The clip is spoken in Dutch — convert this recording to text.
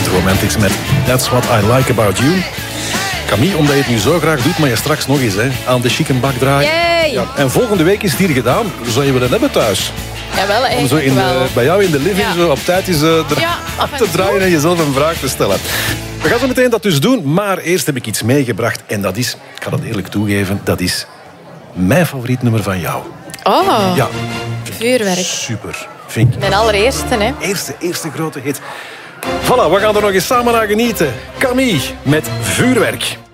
The Romantics met That's What I Like About You. Camille, omdat je het nu zo graag doet, maar je straks nog eens aan de chickenbak draaien. Ja. En volgende week is het hier gedaan. Zou je willen hebben thuis? Jawel, om zo bij jou in de living zo op tijd eens te draaien en jezelf een vraag te stellen. We gaan zo meteen dat dus doen, maar eerst heb ik iets meegebracht. En dat is, ik ga dat eerlijk toegeven, dat is mijn favoriet nummer van jou. Oh, ja. Vuurwerk. Super, vind ik. Mijn allereerste, hè. Eerste grote hit. Voilà, we gaan er nog eens samen naar genieten. Camille met Vuurwerk.